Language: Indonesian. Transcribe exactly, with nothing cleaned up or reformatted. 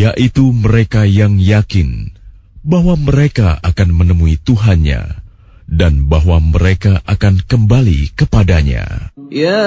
yaitu mereka yang yakin bahwa mereka akan menemui Tuhannya dan bahwa mereka akan kembali kepadanya. Ya